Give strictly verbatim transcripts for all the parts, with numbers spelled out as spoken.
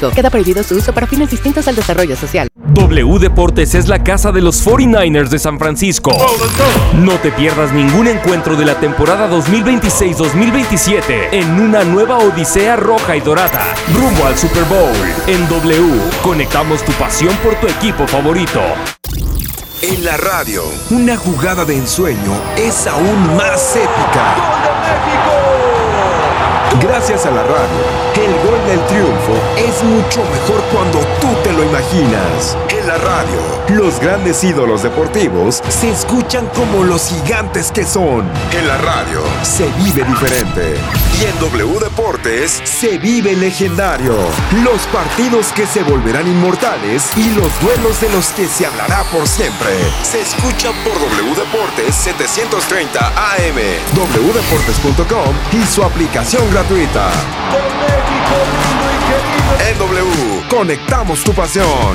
Queda prohibido su uso para fines distintos al desarrollo social. W Deportes es la casa de los cuarenta y nueve ers de San Francisco. No te pierdas ningún encuentro de la temporada dos mil veintiséis dos mil veintisiete en una nueva odisea roja y dorada, rumbo al Super Bowl. En W, conectamos tu pasión por tu equipo favorito. En la radio, una jugada de ensueño es aún más épica. ¡Gol de México! Gracias a la radio, el gol del triunfo es mucho mejor cuando tú te lo imaginas. En la radio, los grandes ídolos deportivos se escuchan como los gigantes que son. En la radio, se vive diferente. Y en W Deportes, se vive legendario. Los partidos que se volverán inmortales y los duelos de los que se hablará por siempre. Se escuchan por W Deportes setecientos treinta A M, w deportes punto com y su aplicación gratuita. En W, conectamos tu pasión.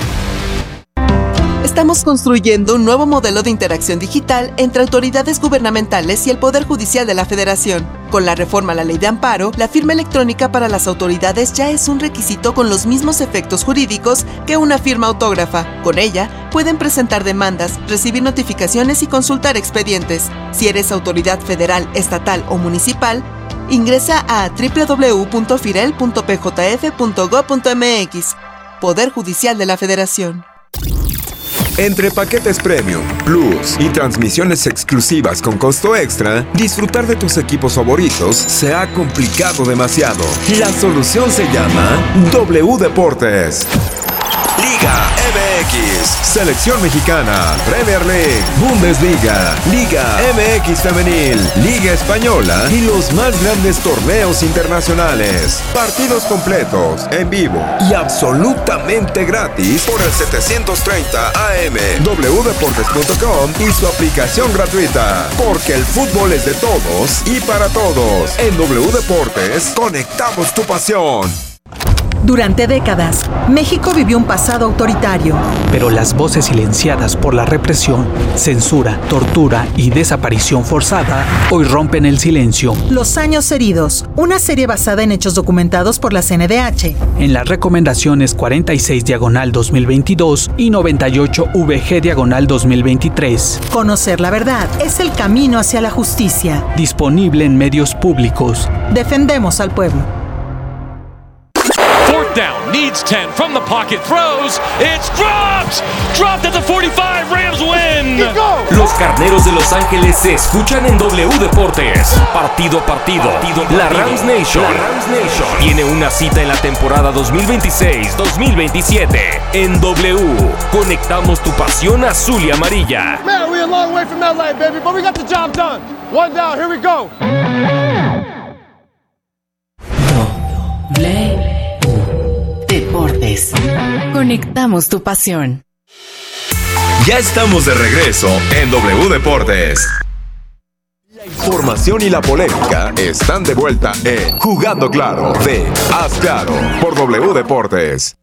Estamos construyendo un nuevo modelo de interacción digital entre autoridades gubernamentales y el Poder Judicial de la Federación. Con la reforma a la Ley de Amparo, la firma electrónica para las autoridades ya es un requisito con los mismos efectos jurídicos que una firma autógrafa. Con ella, pueden presentar demandas, recibir notificaciones y consultar expedientes. Si eres autoridad federal, estatal o municipal, ingresa a doble u doble u doble u punto firel punto p j f punto gob punto m x. Poder Judicial de la Federación. Entre paquetes premium, plus y transmisiones exclusivas con costo extra, disfrutar de tus equipos favoritos se ha complicado demasiado. La solución se llama W Deportes. Liga M X, Selección Mexicana, Premier League, Bundesliga, Liga M X Femenil, Liga Española y los más grandes torneos internacionales. Partidos completos, en vivo y absolutamente gratis por el setecientos treinta A M, w deportes punto com y su aplicación gratuita. Porque el fútbol es de todos y para todos. En W Deportes, conectamos tu pasión. Durante décadas, México vivió un pasado autoritario. Pero las voces silenciadas por la represión, censura, tortura y desaparición forzada hoy rompen el silencio. Los años heridos, una serie basada en hechos documentados por la C N D H. En las recomendaciones cuarenta y seis diagonal dos mil veintidós y noventa y ocho V G diagonal dos mil veintitrés. Conocer la verdad es el camino hacia la justicia. Disponible en medios públicos. Defendemos al pueblo. Down, needs ten, from the pocket, throws, it's dropped! Dropped at the forty-five, Rams win! Los Carneros de Los Ángeles se escuchan en W Deportes. Partido a partido, partido, partido. La Rams Nation, la Rams Nation tiene una cita en la temporada dos mil veintiséis dos mil veintisiete. En W, conectamos tu pasión azul y amarilla. Man, we're a long way from L A, baby, but we got the job done. One down, here we go. W Deportes. Conectamos tu pasión. Ya estamos de regreso en W Deportes. La información y la polémica están de vuelta en Jugando Claro de Haz Claro por W Deportes.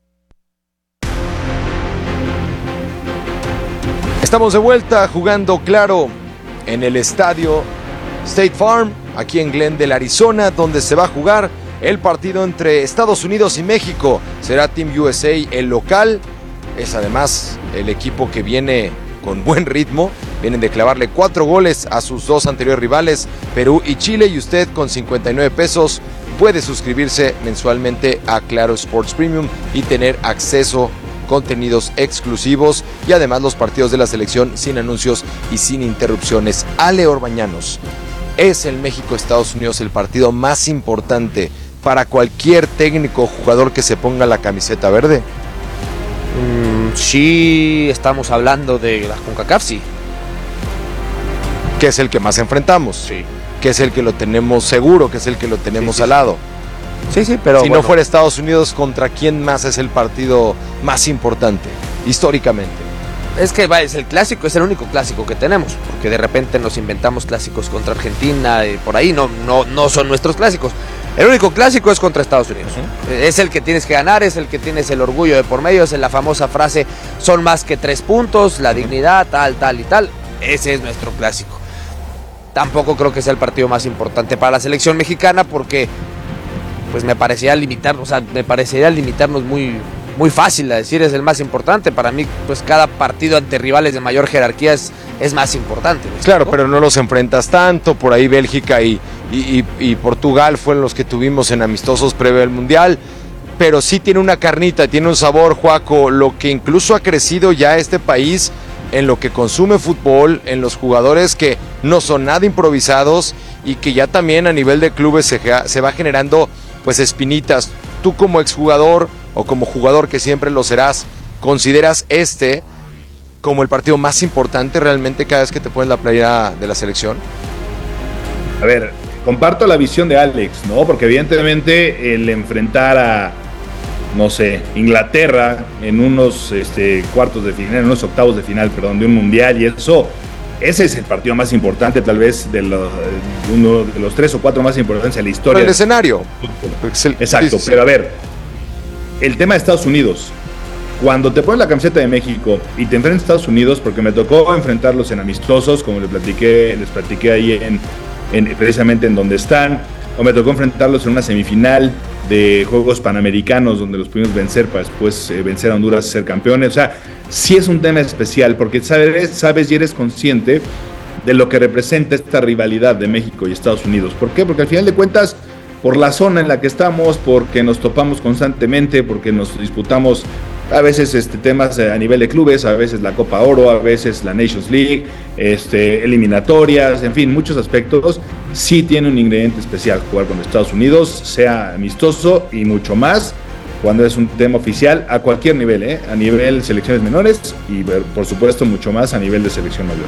Estamos de vuelta Jugando Claro en el estadio State Farm, aquí en Glendale, Arizona, donde se va a jugar el partido entre Estados Unidos y México. Será Team U S A el local. Es además el equipo que viene con buen ritmo. Vienen de clavarle cuatro goles a sus dos anteriores rivales, Perú y Chile. Y usted con cincuenta y nueve pesos puede suscribirse mensualmente a Claro Sports Premium y tener acceso a contenidos exclusivos y además los partidos de la selección sin anuncios y sin interrupciones. Ale Orbañanos, ¿es el México-Estados Unidos el partido más importante para cualquier técnico o jugador que se ponga la camiseta verde? Mm, sí, estamos hablando de la CONCACAF, sí. Que es el que más enfrentamos. Sí. Que es el que lo tenemos seguro, que es el que lo tenemos sí, sí. al lado. Sí, sí, pero si bueno. no fuera Estados Unidos, ¿contra quién más es el partido más importante, históricamente? Es que va, es el clásico, es el único clásico que tenemos, porque de repente nos inventamos clásicos contra Argentina y por ahí no, no, no son nuestros clásicos. El único clásico es contra Estados Unidos. Uh-huh. Es el que tienes que ganar, es el que tienes el orgullo de por medio, es la famosa frase, son más que tres puntos, la uh-huh. dignidad, tal, tal y tal. Ese es nuestro clásico. Tampoco creo que sea el partido más importante para la selección mexicana porque pues me parecería limitar, o sea, me parecería limitarnos muy, muy fácil a decir es el más importante. Para mí, pues cada partido ante rivales de mayor jerarquía es, es más importante. Claro, pero no los enfrentas tanto. Por ahí Bélgica y, y, y, y Portugal fueron los que tuvimos en amistosos previo al Mundial. Pero sí tiene una carnita, tiene un sabor, Joaco, lo que incluso ha crecido ya este país en lo que consume fútbol, en los jugadores que no son nada improvisados y que ya también a nivel de clubes se, se va generando pues espinitas. Tú como exjugador o como jugador que siempre lo serás, ¿consideras este como el partido más importante realmente cada vez que te pones la playera de la selección? A ver, comparto la visión de Alex, ¿no? Porque evidentemente el enfrentar a, no sé, Inglaterra en unos este, cuartos de final, en unos octavos de final, perdón, de un mundial y eso, ese es el partido más importante tal vez de los, uno de los tres o cuatro más importantes de la historia. Pero el escenario. Exacto, pero a ver, el tema de Estados Unidos. Cuando te pones la camiseta de México y te enfrentas a Estados Unidos, porque me tocó enfrentarlos en amistosos, como les platiqué, les platiqué ahí en, en precisamente en donde están, o me tocó enfrentarlos en una semifinal de Juegos Panamericanos donde los pudimos vencer para después eh, vencer a Honduras y ser campeones. O sea, sí es un tema especial porque sabes, sabes y eres consciente de lo que representa esta rivalidad de México y Estados Unidos. ¿Por qué? Porque al final de cuentas, por la zona en la que estamos, porque nos topamos constantemente, porque nos disputamos a veces este, temas a nivel de clubes, a veces la Copa Oro, a veces la Nations League, este, eliminatorias, en fin, muchos aspectos. Sí tiene un ingrediente especial jugar con Estados Unidos, sea amistoso y mucho más cuando es un tema oficial a cualquier nivel, ¿eh? A nivel selecciones menores y por supuesto mucho más a nivel de selección mayor.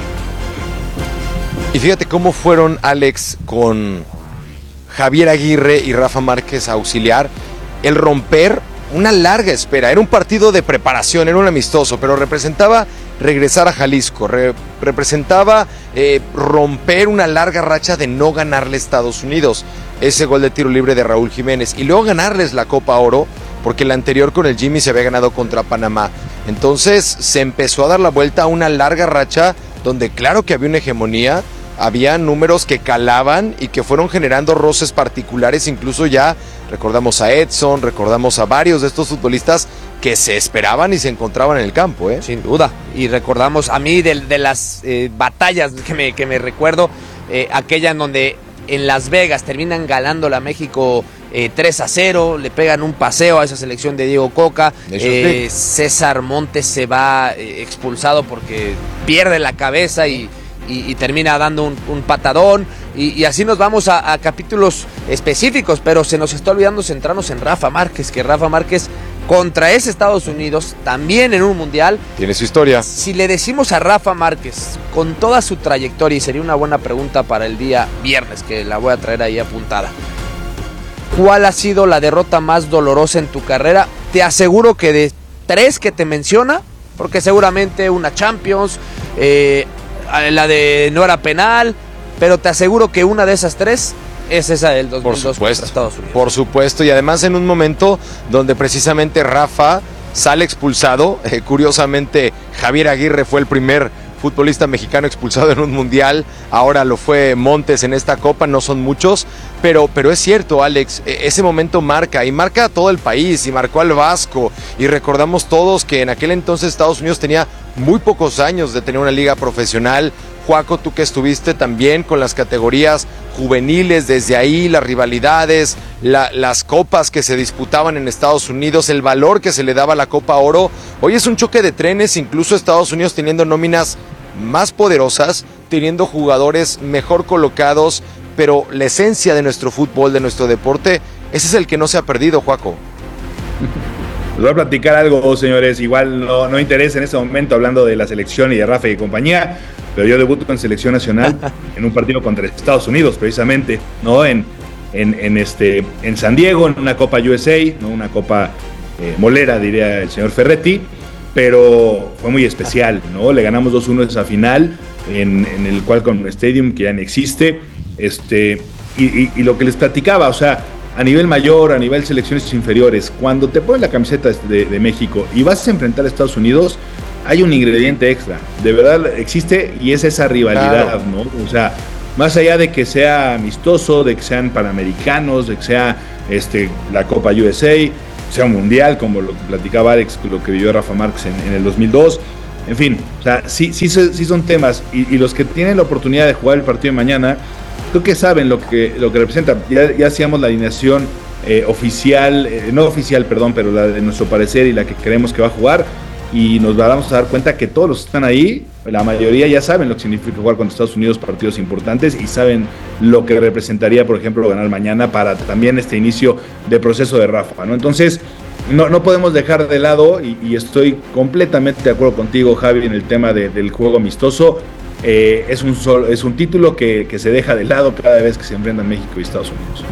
Y fíjate cómo fueron, Alex, con Javier Aguirre y Rafa Márquez a auxiliar, el romper una larga espera. Era un partido de preparación, era un amistoso, pero representaba regresar a Jalisco, re, representaba eh, romper una larga racha de no ganarle a Estados Unidos, ese gol de tiro libre de Raúl Jiménez, y luego ganarles la Copa Oro, porque la anterior con el Jimmy se había ganado contra Panamá. Entonces se empezó a dar la vuelta a una larga racha donde claro que había una hegemonía, había números que calaban y que fueron generando roces particulares, incluso ya recordamos a Edson, recordamos a varios de estos futbolistas que se esperaban y se encontraban en el campo, ¿eh? Sin duda, y recordamos a mí de, de las eh, batallas que me, que me recuerdo, eh, aquella en donde en Las Vegas terminan ganándola a México eh, tres a cero, le pegan un paseo a esa selección de Diego Coca, eh, César Montes se va eh, expulsado porque pierde la cabeza y Y, y termina dando un, un patadón y, y así nos vamos a, a capítulos específicos, pero se nos está olvidando centrarnos en Rafa Márquez, que Rafa Márquez contra ese Estados Unidos, también en un mundial, tiene su historia. Si le decimos a Rafa Márquez, con toda su trayectoria, y sería una buena pregunta para el día viernes, que la voy a traer ahí apuntada, ¿cuál ha sido la derrota más dolorosa en tu carrera? Te aseguro que de tres que te menciona, porque seguramente una Champions, eh, la de no era penal, pero te aseguro que una de esas tres es esa del dos mil dos contra Estados Unidos. Por supuesto, y además en un momento donde precisamente Rafa sale expulsado, eh, curiosamente Javier Aguirre fue el primer futbolista mexicano expulsado en un mundial, ahora lo fue Montes en esta Copa, no son muchos, pero, pero es cierto, Alex, ese momento marca, y marca a todo el país, y marcó al Vasco, y recordamos todos que en aquel entonces Estados Unidos tenía muy pocos años de tener una liga profesional. Joaco, tú que estuviste también con las categorías juveniles, desde ahí las rivalidades, la, las copas que se disputaban en Estados Unidos, el valor que se le daba a la Copa Oro. Hoy es un choque de trenes, incluso Estados Unidos teniendo nóminas más poderosas, teniendo jugadores mejor colocados, pero la esencia de nuestro fútbol, de nuestro deporte, ese es el que no se ha perdido, Joaco. Les voy a platicar algo, señores, igual no, no interesa en este momento hablando de la selección y de Rafa y compañía, pero yo debuto en selección nacional en un partido contra Estados Unidos, precisamente, ¿no? En, en, en, este, en San Diego, en una Copa U S A, ¿no? Una Copa eh, molera, diría el señor Ferretti, pero fue muy especial, ¿no? Le ganamos dos uno esa final en, en el Qualcomm Stadium, que ya no existe, este, y, y, y lo que les platicaba, o sea, a nivel mayor, a nivel selecciones inferiores, cuando te pones la camiseta de, de México y vas a enfrentar a Estados Unidos, hay un ingrediente extra, de verdad existe, y es esa rivalidad, claro, ¿no? O sea, más allá de que sea amistoso, de que sean panamericanos, de que sea este, la Copa U S A, sea un mundial, como lo platicaba Alex, lo que vivió Rafa Márquez en, en el dos mil dos. En fin, o sea, sí, sí, sí son temas, y, y los que tienen la oportunidad de jugar el partido de mañana, creo que saben lo que, lo que representa. Ya, ya hacíamos la alineación eh, oficial, eh, no oficial, perdón, pero la de nuestro parecer y la que creemos que va a jugar, y nos vamos a dar cuenta que todos los que están ahí, la mayoría ya saben lo que significa jugar contra Estados Unidos, partidos importantes, y saben lo que representaría, por ejemplo, ganar mañana para también este inicio de proceso de Rafa, ¿no? Entonces, no, no podemos dejar de lado, y, y estoy completamente de acuerdo contigo, Javi, en el tema de, del juego amistoso. Eh, es, un solo, es un título que, que se deja de lado cada vez que se enfrentan México y Estados Unidos.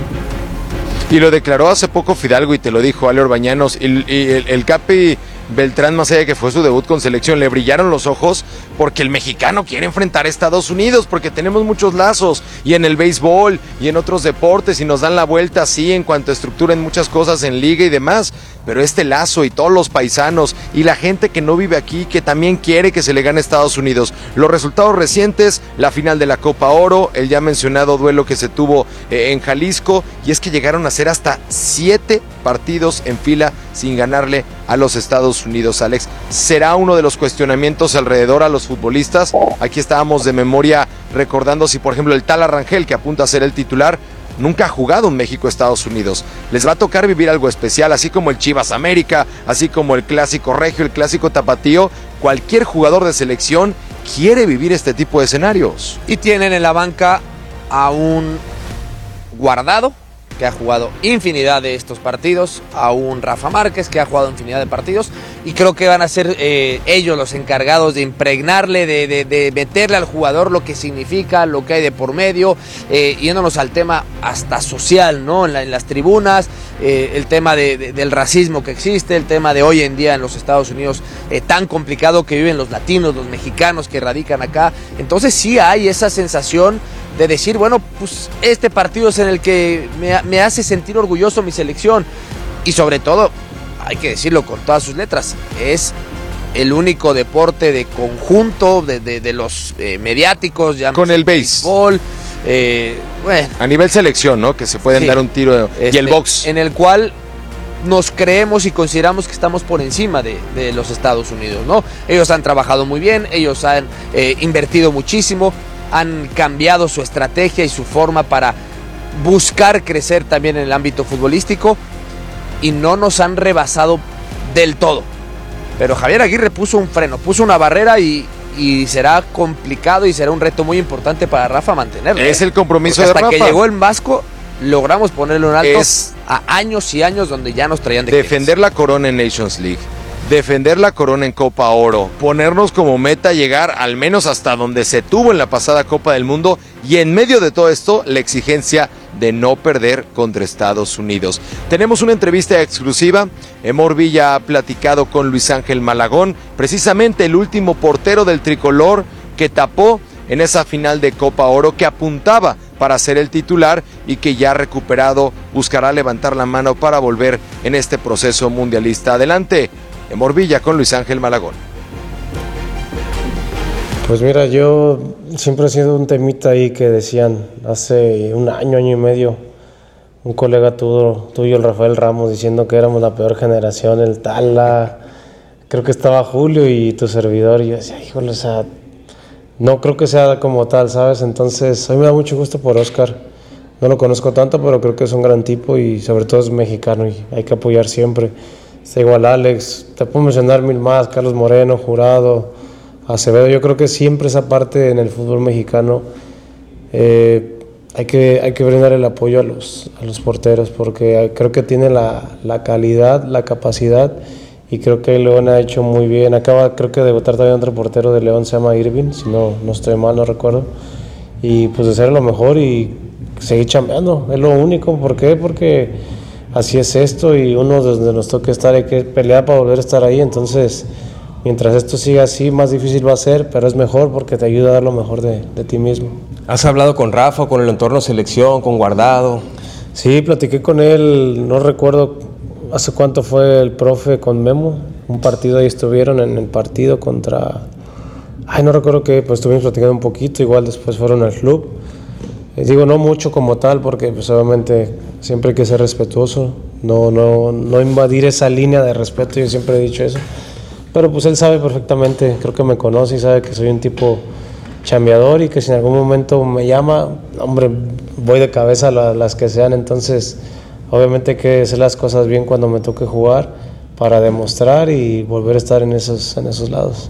Y lo declaró hace poco Fidalgo, y te lo dijo Ale Orbañanos, y, y el, el Capi Beltrán, más allá de que fue su debut con selección, le brillaron los ojos porque el mexicano quiere enfrentar a Estados Unidos, porque tenemos muchos lazos, y en el béisbol y en otros deportes, y nos dan la vuelta así en cuanto a estructura en muchas cosas en liga y demás, pero este lazo y todos los paisanos y la gente que no vive aquí, que también quiere que se le gane a Estados Unidos. Los resultados recientes, la final de la Copa Oro, el ya mencionado duelo que se tuvo eh, en Jalisco, y es que llegaron a ser hasta siete partidos en fila sin ganarle a los Estados Unidos, Alex. ¿Será uno de los cuestionamientos alrededor a los futbolistas? Aquí estábamos de memoria recordando si, por ejemplo, el Tala Rangel, que apunta a ser el titular, nunca ha jugado en México-Estados Unidos. Les va a tocar vivir algo especial, así como el Chivas América, así como el Clásico Regio, el Clásico Tapatío. Cualquier jugador de selección quiere vivir este tipo de escenarios. Y tienen en la banca a un Guardado, que ha jugado infinidad de estos partidos, a un Rafa Márquez, que ha jugado infinidad de partidos, y creo que van a ser eh, ellos los encargados de impregnarle, de, de, de meterle al jugador lo que significa, lo que hay de por medio, eh, yéndonos al tema hasta social, ¿no? En, la, en las tribunas, eh, el tema de, de, del racismo que existe, el tema de hoy en día en los Estados Unidos, eh, tan complicado que viven los latinos, los mexicanos que radican acá. Entonces sí hay esa sensación de decir, bueno, pues este partido es en el que me, me hace sentir orgulloso mi selección, y sobre todo, hay que decirlo con todas sus letras, es el único deporte de conjunto de, de, de los eh, mediáticos, ya con el béisbol, eh, bueno, a nivel selección, ¿no? Que se pueden sí, dar un tiro, este, y el box, en el cual nos creemos y consideramos que estamos por encima de, de los Estados Unidos, ¿no? Ellos han trabajado muy bien, ellos han eh, invertido muchísimo, han cambiado su estrategia y su forma para buscar crecer también en el ámbito futbolístico, y no nos han rebasado del todo. Pero Javier Aguirre puso un freno, puso una barrera, y, y será complicado y será un reto muy importante para Rafa mantenerlo. Es el compromiso Porque de hasta Rafa. que llegó el Vasco, logramos ponerle un alto Es a años y años donde ya nos traían de defender la corona en Nations League, defender la corona en Copa Oro, ponernos como meta llegar al menos hasta donde se tuvo en la pasada Copa del Mundo, y en medio de todo esto la exigencia de no perder contra Estados Unidos. Tenemos una entrevista exclusiva. Emor Villa ha platicado con Luis Ángel Malagón, precisamente el último portero del tricolor que tapó en esa final de Copa Oro, que apuntaba para ser el titular y que ya recuperado buscará levantar la mano para volver en este proceso mundialista. Adelante, Emor Villa con Luis Ángel Malagón. Pues mira, yo siempre he sido un temita ahí que decían hace un año, año y medio, un colega tuyo, tuyo el Rafael Ramos, diciendo que éramos la peor generación, el Tala, creo que estaba Julio y tu servidor, y yo decía, híjole, o sea, no creo que sea como tal, ¿sabes? Entonces, hoy me da mucho gusto por Oscar. No lo conozco tanto, pero creo que es un gran tipo y sobre todo es mexicano y hay que apoyar siempre. Está igual Alex, te puedo mencionar mil más, Carlos Moreno, Jurado, Acevedo. Yo creo que siempre esa parte en el fútbol mexicano eh, hay que, hay que brindar el apoyo a los, a los porteros, porque creo que tiene la, la calidad, la capacidad, y creo que León ha hecho muy bien. Acaba, creo que de debutar también otro portero de León, se llama Irving, si no, no estoy mal, no recuerdo, y pues de ser lo mejor y seguir chambeando, es lo único. ¿Por qué? Porque así es esto, y uno desde nos toca estar, hay que pelear para volver a estar ahí. Entonces, mientras esto siga así, más difícil va a ser, pero es mejor porque te ayuda a dar lo mejor de, de ti mismo. ¿Has hablado con Rafa, con el entorno selección, con Guardado? Sí, platiqué con él, no recuerdo hace cuánto fue el profe con Memo, un partido ahí estuvieron en el partido contra... Ay, no recuerdo qué, pues estuvimos platicando un poquito, igual después fueron al club. Eh, digo, no mucho como tal, porque pues obviamente siempre hay que ser respetuoso, no, no, no invadir esa línea de respeto, yo siempre he dicho eso. Pero pues él sabe perfectamente, creo que me conoce y sabe que soy un tipo chambeador y que si en algún momento me llama, hombre, voy de cabeza a la, las que sean. Entonces obviamente hay que hacer las cosas bien cuando me toque jugar para demostrar y volver a estar en esos, en esos lados.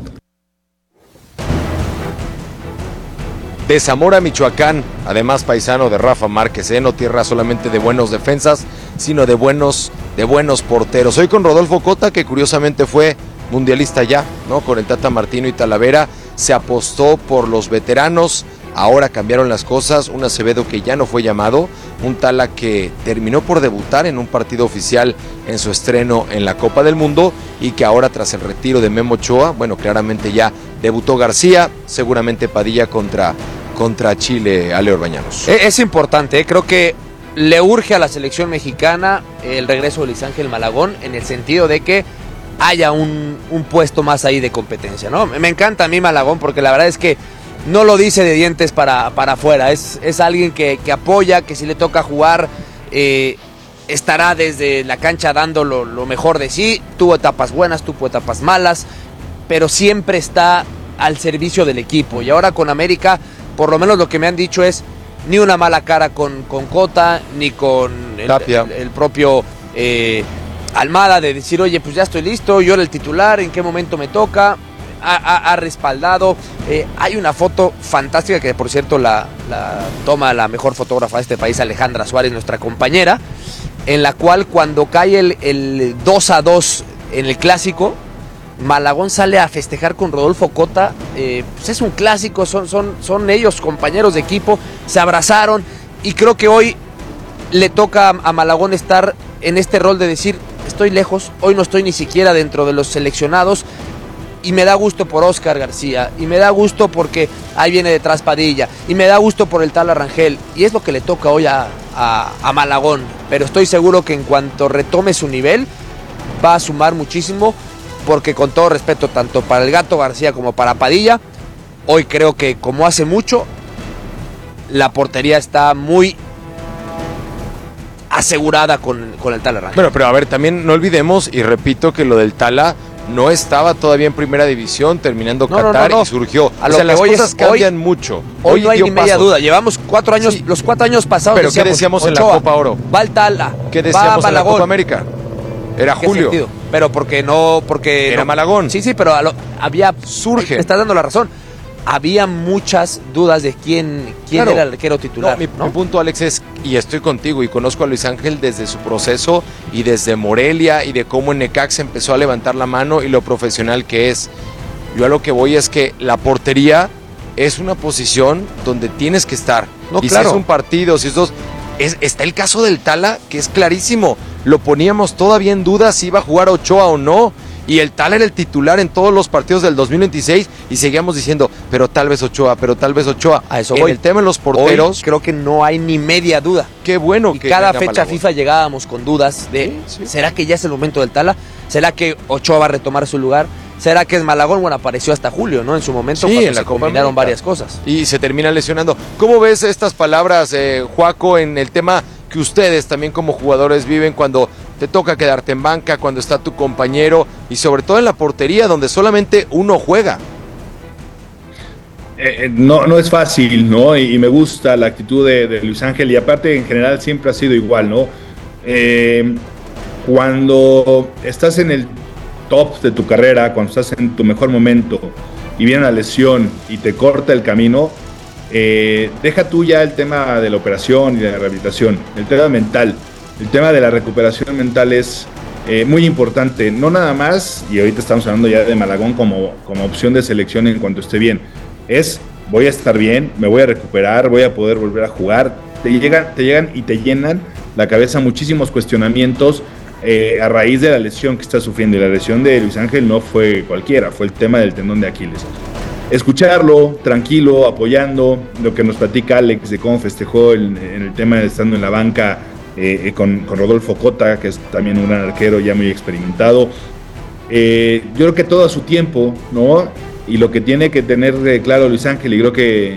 De Zamora, Michoacán, además paisano de Rafa Márquez, ¿eh? No tierra solamente de buenos defensas, sino de buenos, de buenos porteros. Hoy con Rodolfo Cota, que curiosamente fue mundialista ya, ¿no? Con el Tata Martino y Talavera, se apostó por los veteranos, ahora cambiaron las cosas, un Acevedo que ya no fue llamado, un Tala que terminó por debutar en un partido oficial en su estreno en la Copa del Mundo y que ahora tras el retiro de Memo Ochoa, bueno, claramente ya debutó García, seguramente Padilla contra, contra Chile, Ale Orbañanos. Es importante, ¿eh? Creo que le urge a la selección mexicana el regreso de Luis Ángel Malagón en el sentido de que haya un, un puesto más ahí de competencia, ¿no? Me encanta a mí Malagón porque la verdad es que no lo dice de dientes para, para afuera, es, es alguien que, que apoya, que si le toca jugar eh, estará desde la cancha dando lo, lo mejor de sí, tuvo etapas buenas, tuvo etapas malas, pero siempre está al servicio del equipo. Y ahora con América, por lo menos lo que me han dicho es ni una mala cara con, con Cota, ni con el, el, el propio eh, Almada, de decir, oye, pues ya estoy listo, yo era el titular, ¿en qué momento me toca? Ha, ha, ha respaldado. Eh, hay una foto fantástica que, por cierto, la, la toma la mejor fotógrafa de este país, Alejandra Suárez, nuestra compañera, en la cual cuando cae el, el dos a dos en el clásico, Malagón sale a festejar con Rodolfo Cota. Eh, pues es un clásico, son, son, son ellos compañeros de equipo, se abrazaron y creo que hoy le toca a, a Malagón estar en este rol de decir, estoy lejos, hoy no estoy ni siquiera dentro de los seleccionados. Y me da gusto por Oscar García, y me da gusto porque ahí viene detrás Padilla, y me da gusto por el Tala Rangel, y es lo que le toca hoy a, a, a Malagón, pero estoy seguro que en cuanto retome su nivel, va a sumar muchísimo, porque con todo respeto, tanto para el Gato García como para Padilla, hoy creo que como hace mucho, la portería está muy asegurada con, con el Tala Rangel. Bueno, pero a ver, también no olvidemos, y repito que lo del Tala no estaba todavía en primera división, terminando no, Qatar no, no, no. y surgió. A lo o sea, que las cosas es, cambian hoy, mucho. Hoy, hoy no hay ni pasos. media duda. Llevamos cuatro años, sí. los cuatro años pasados. Pero decíamos, ¿qué decíamos Ochoa, en la Copa Oro? Va el Tala. ¿Qué decíamos va en la Copa América? Era Julio. Sentido? Pero porque no, porque era no, Malagón. Sí, sí, pero a lo, había surge. Me estás dando la razón. Había muchas dudas de quién, quién claro. era el arquero titular. No, mi, ¿no? mi punto, Alex, es, y estoy contigo, y conozco a Luis Ángel desde su proceso y desde Morelia y de cómo en Necaxa empezó a levantar la mano y lo profesional que es. Yo a lo que voy es que la portería es una posición donde tienes que estar. No, y claro. si es un partido, si es dos... Es, está el caso del Tala, que es clarísimo. Lo poníamos todavía en duda si iba a jugar Ochoa o no. Y el Tala era el titular en todos los partidos del dos mil veintiséis y seguíamos diciendo, pero tal vez Ochoa, pero tal vez Ochoa. A eso en voy. el tema de los porteros, hoy creo que no hay ni media duda. Qué bueno y que cada fecha Malagón. FIFA llegábamos con dudas de, sí, sí. ¿será que ya es el momento del Tala? ¿Será que Ochoa va a retomar su lugar? ¿Será que es Malagón? Bueno, apareció hasta julio, ¿no? En su momento, sí, cuando en la se combinaron América. varias cosas. Y se termina lesionando. ¿Cómo ves estas palabras, eh, Juaco, en el tema que ustedes también como jugadores viven cuando te toca quedarte en banca, cuando está tu compañero y sobre todo en la portería donde solamente uno juega? Eh, no, no es fácil, ¿no? Y, y me gusta la actitud de, de Luis Ángel y aparte en general siempre ha sido igual, ¿no? Eh, cuando estás en el top de tu carrera, cuando estás en tu mejor momento y viene la lesión y te corta el camino, eh, deja tú ya el tema de la operación y de la rehabilitación, el tema mental, el tema de la recuperación mental es eh, muy importante, no nada más, y ahorita estamos hablando ya de Malagón como, como opción de selección en cuanto esté bien, es voy a estar bien, me voy a recuperar, voy a poder volver a jugar, te llegan, te llegan y te llenan la cabeza muchísimos cuestionamientos eh, a raíz de la lesión que está sufriendo, y la lesión de Luis Ángel no fue cualquiera, fue el tema del tendón de Aquiles. Escucharlo, tranquilo, apoyando, lo que nos platica Alex de cómo festejó el, en el tema de estando en la banca eh, con, con Rodolfo Cota, que es también un gran arquero ya muy experimentado. Eh, yo creo que todo a su tiempo, ¿no? Y lo que tiene que tener eh, claro Luis Ángel, y creo que,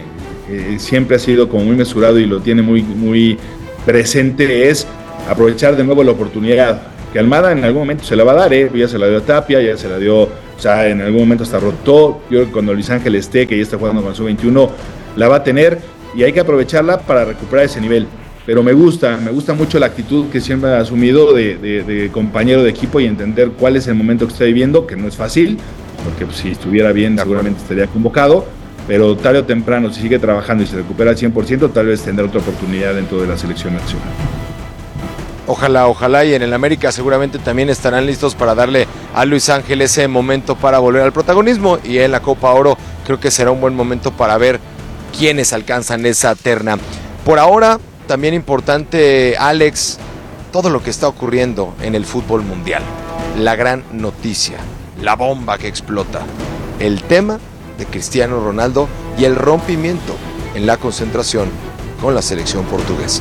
eh, siempre ha sido como muy mesurado y lo tiene muy, muy presente, es aprovechar de nuevo la oportunidad. Que Almada en algún momento se la va a dar, ¿eh? Ya se la dio a Tapia, ya se la dio, o sea, en algún momento hasta rotó. Yo creo que cuando Luis Ángel esté, que ya está jugando con su veintiuno, la va a tener y hay que aprovecharla para recuperar ese nivel. Pero me gusta, me gusta mucho la actitud que siempre ha asumido de, de, de compañero de equipo y entender cuál es el momento que está viviendo, que no es fácil, porque pues, si estuviera bien seguramente estaría convocado, pero tarde o temprano, si sigue trabajando y se recupera al cien por ciento, tal vez tendrá otra oportunidad dentro de la selección nacional. Ojalá, ojalá, y en el América seguramente también estarán listos para darle a Luis Ángel ese momento para volver al protagonismo, y en la Copa Oro creo que será un buen momento para ver quiénes alcanzan esa terna. Por ahora, también importante, Alex, todo lo que está ocurriendo en el fútbol mundial. La gran noticia, la bomba que explota, el tema de Cristiano Ronaldo y el rompimiento en la concentración con la selección portuguesa.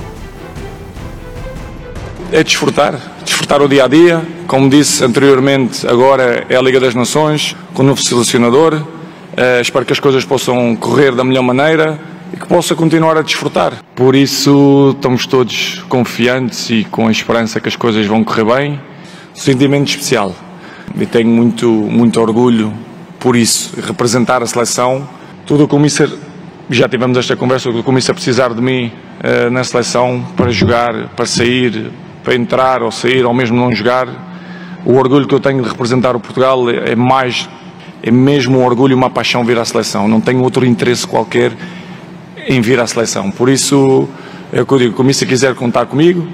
É desfrutar, desfrutar o dia a dia. Como disse anteriormente, agora é a Liga das Nações, com o novo selecionador. Uh, espero que as coisas possam correr da melhor maneira e que possa continuar a desfrutar. Por isso estamos todos confiantes e com a esperança que as coisas vão correr bem. Um sentimento especial e tenho muito, muito orgulho por isso, representar a seleção. Tudo o que o Mister, já tivemos esta conversa, tudo o que o Mister precisar de mim uh, na seleção para jogar, para sair, para entrar ou sair ou mesmo não jogar. O orgulho que eu tenho de representar o Portugal é, é mais, é mesmo um orgulho e uma paixão vir à seleção. Não tenho outro interesse qualquer em vir à seleção. Por isso, é o que eu digo, como se quiser contar comigo.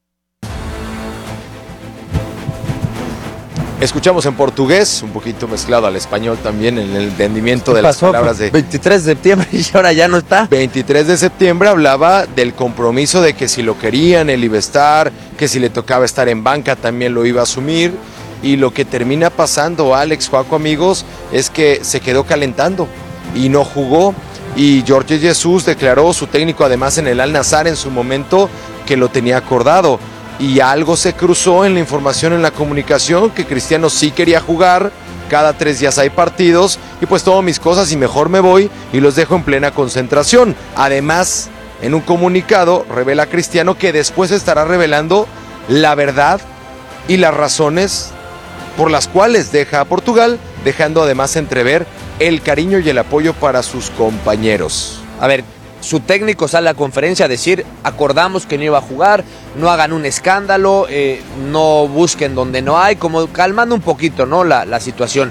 Escuchamos en portugués, un poquito mezclado al español también, en el entendimiento de las pasó? palabras de... veintitrés de septiembre y ahora ya no está. veintitrés de septiembre hablaba del compromiso de que si lo querían, él iba a estar, que si le tocaba estar en banca también lo iba a asumir. Y lo que termina pasando, Alex, Juaco, amigos, es que se quedó calentando y no jugó. Y Jorge Jesús declaró, su técnico además en el Al-Nassr en su momento, que lo tenía acordado. Y algo se cruzó en la información, en la comunicación, que Cristiano sí quería jugar, cada tres días hay partidos, y pues tomo mis cosas y mejor me voy y los dejo en plena concentración. Además, en un comunicado revela Cristiano que después estará revelando la verdad y las razones por las cuales deja a Portugal, dejando además entrever el cariño y el apoyo para sus compañeros. A ver, su técnico sale a la conferencia a decir, acordamos que no iba a jugar, no hagan un escándalo, eh, no busquen donde no hay, como calmando un poquito, ¿no? la, la situación.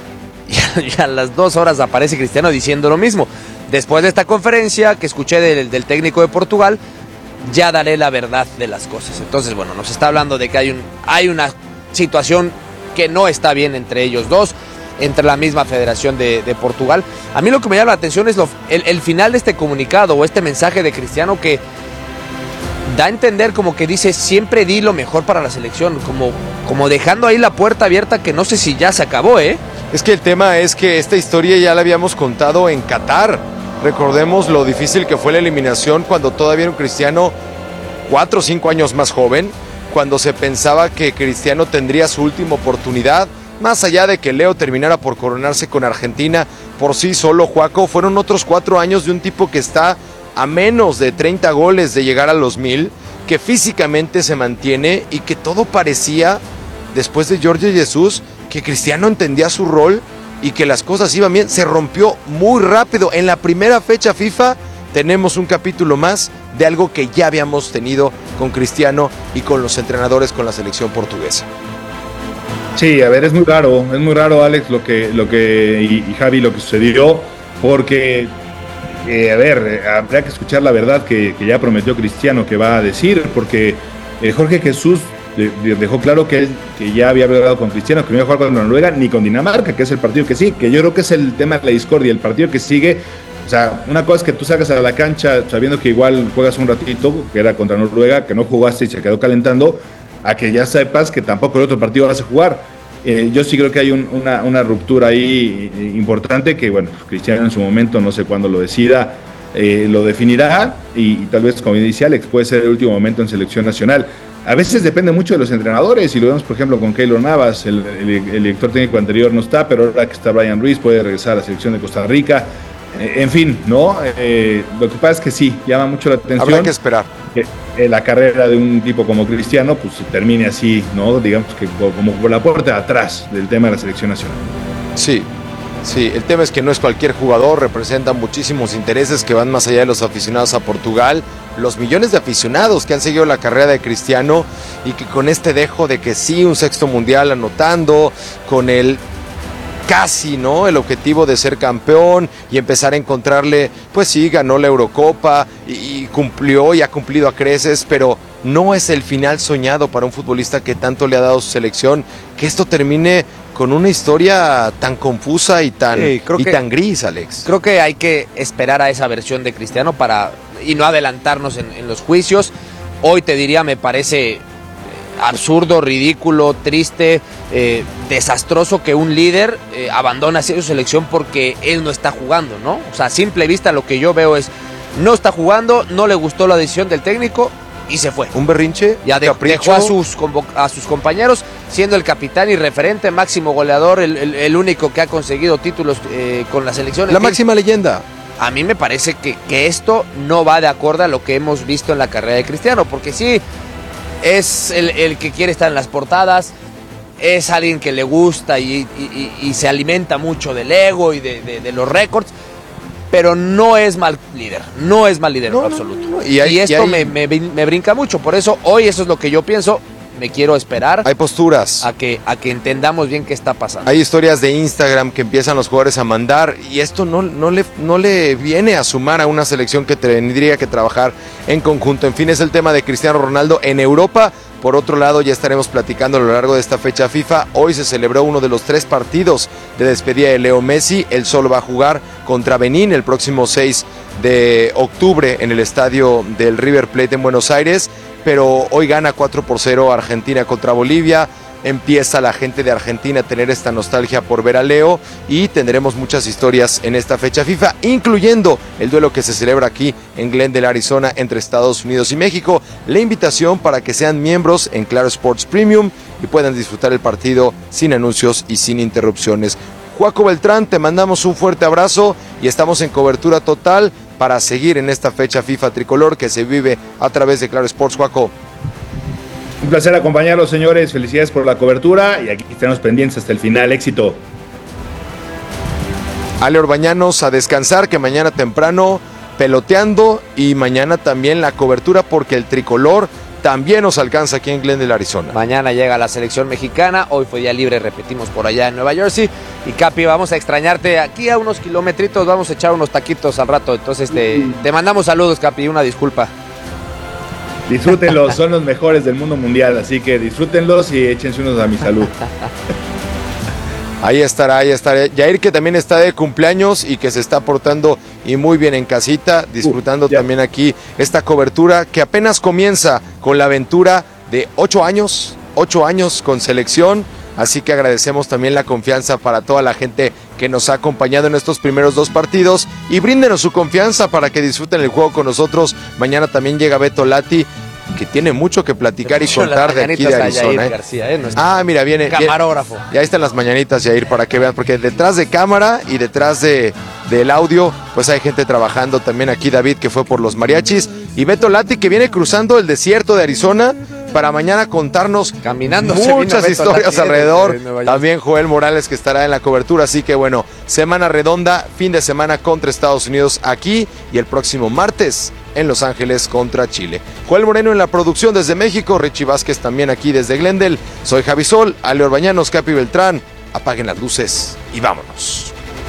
Y, y a las dos horas aparece Cristiano diciendo lo mismo. Después de esta conferencia que escuché del, del técnico de Portugal, ya daré la verdad de las cosas. Entonces, bueno, nos está hablando de que hay, un, hay una situación que no está bien entre ellos dos, entre la misma Federación de, de Portugal. A mí lo que me llama la atención es lo, el, el final de este comunicado o este mensaje de Cristiano que da a entender como que dice, siempre di lo mejor para la selección, como, como dejando ahí la puerta abierta que no sé si ya se acabó, ¿eh? Es que el tema es que esta historia ya la habíamos contado en Qatar. Recordemos lo difícil que fue la eliminación cuando todavía era un Cristiano cuatro o cinco años más joven, cuando se pensaba que Cristiano tendría su última oportunidad. Más allá de que Leo terminara por coronarse con Argentina por sí solo, Juaco, fueron otros cuatro años de un tipo que está a menos de treinta goles de llegar a los mil, que físicamente se mantiene y que todo parecía, después de Jorge Jesús, que Cristiano entendía su rol y que las cosas iban bien. Se rompió muy rápido. En la primera fecha FIFA tenemos un capítulo más de algo que ya habíamos tenido con Cristiano y con los entrenadores con la selección portuguesa. Sí, a ver, es muy raro, es muy raro, Alex, lo que, lo que y, y Javi, lo que sucedió, porque, eh, a ver, habría que escuchar la verdad que, que ya prometió Cristiano que va a decir, porque eh, Jorge Jesús de, de, dejó claro que él que ya había hablado con Cristiano, que no iba a jugar con Noruega ni con Dinamarca, que es el partido que sí, que yo creo que es el tema de la discordia, el partido que sigue. O sea, una cosa es que tú sacas a la cancha sabiendo que igual juegas un ratito, que era contra Noruega, que no jugaste y se quedó calentando, a que ya sepas que tampoco el otro partido vas a jugar. Eh, yo sí creo que hay un, una, una ruptura ahí importante que, bueno, Cristiano en su momento, no sé cuándo lo decida, eh, lo definirá y, y tal vez, como dice Alex, puede ser el último momento en selección nacional. A veces depende mucho de los entrenadores y lo vemos, por ejemplo, con Keylor Navas, el, el, el director técnico anterior no está, pero ahora que está Brian Ruiz puede regresar a la selección de Costa Rica. Eh, en fin, ¿no? Eh, lo que pasa es que sí, llama mucho la atención. Habrá que esperar. Que eh, la carrera de un tipo como Cristiano, pues termine así, ¿no? Digamos que como por la puerta de atrás del tema de la selección nacional. Sí. Sí, el tema es que no es cualquier jugador, representa muchísimos intereses que van más allá de los aficionados a Portugal, los millones de aficionados que han seguido la carrera de Cristiano y que con este dejo de que sí, un sexto mundial anotando, con el casi, ¿no? El objetivo de ser campeón y empezar a encontrarle, pues sí, ganó la Eurocopa y, y cumplió y ha cumplido a creces, pero no es el final soñado para un futbolista que tanto le ha dado su selección, que esto termine con una historia tan confusa y tan, sí, y que, tan gris, Alex. Creo que hay que esperar a esa versión de Cristiano para y no adelantarnos en, en los juicios. Hoy te diría, me parece absurdo, ridículo, triste, eh, desastroso que un líder eh, abandone así su selección porque él no está jugando, ¿no? O sea, a simple vista lo que yo veo es, no está jugando, no le gustó la decisión del técnico y se fue. Un berrinche, ya de, dejó a sus, a sus compañeros, siendo el capitán y referente, máximo goleador, el, el, el único que ha conseguido títulos eh, con la selección. La máxima leyenda. A mí me parece que, que esto no va de acuerdo a lo que hemos visto en la carrera de Cristiano, porque sí, es el, el que quiere estar en las portadas, es alguien que le gusta y, y, y, y se alimenta mucho del ego y de, de, de los récords, pero no es mal líder, no es mal líder no, en absoluto. No, no, no. Y, hay, y esto y hay... me, me, me brinca mucho, por eso hoy eso es lo que yo pienso. Me quiero esperar. Hay posturas. A que, a que entendamos bien qué está pasando. Hay historias de Instagram que empiezan los jugadores a mandar y esto no, no, le, no le viene a sumar a una selección que tendría que trabajar en conjunto. En fin, es el tema de Cristiano Ronaldo en Europa. Por otro lado, ya estaremos platicando a lo largo de esta fecha FIFA. Hoy se celebró uno de los tres partidos de despedida de Leo Messi. Él solo va a jugar contra Benín el próximo seis de octubre en el estadio del River Plate en Buenos Aires. Pero hoy gana cuatro por cero Argentina contra Bolivia. Empieza la gente de Argentina a tener esta nostalgia por ver a Leo y tendremos muchas historias en esta fecha FIFA, incluyendo el duelo que se celebra aquí en Glendale, Arizona, entre Estados Unidos y México. La invitación para que sean miembros en Claro Sports Premium y puedan disfrutar el partido sin anuncios y sin interrupciones. Joaco Beltrán, te mandamos un fuerte abrazo y estamos en cobertura total para seguir en esta fecha FIFA tricolor que se vive a través de Claro Sports. Joaco. Un placer acompañarlos, señores. Felicidades por la cobertura y aquí estaremos pendientes hasta el final. Éxito. Ale Orbañanos, a descansar, que mañana temprano peloteando y mañana también la cobertura porque el tricolor también nos alcanza aquí en Glendale, Arizona. Mañana llega la selección mexicana, hoy fue día libre, repetimos por allá en Nueva Jersey. Y Capi, vamos a extrañarte aquí a unos kilometritos, vamos a echar unos taquitos al rato. Entonces te, te mandamos saludos, Capi, una disculpa. Disfrútenlos, son los mejores del mundo mundial, así que disfrútenlos y échense unos a mi salud. Ahí estará, ahí estará. Yair, que también está de cumpleaños y que se está portando y muy bien en casita, disfrutando uh, también aquí esta cobertura que apenas comienza con la aventura de ocho años, ocho años con selección. Así que agradecemos también la confianza para toda la gente que nos ha acompañado en estos primeros dos partidos y bríndenos su confianza para que disfruten el juego con nosotros. Mañana también llega Beto Lati, que tiene mucho que platicar y contar de aquí de Arizona. ¿eh? García, ¿eh? Ah, mira, viene. Camarógrafo. Viene, ya están las mañanitas, Yair, para que vean, porque detrás de cámara y detrás de del audio, pues hay gente trabajando también aquí. David, que fue por los mariachis, y Beto Lati, que viene cruzando el desierto de Arizona para mañana contarnos Caminando muchas historias alrededor. También Joel Morales, que estará en la cobertura. Así que bueno, semana redonda, fin de semana contra Estados Unidos aquí y el próximo martes en Los Ángeles contra Chile. Joel Moreno en la producción desde México, Richie Vázquez también aquí desde Glendale. Soy Javi Sol, Ale Orbañanos, Capi Beltrán. Apaguen las luces y vámonos.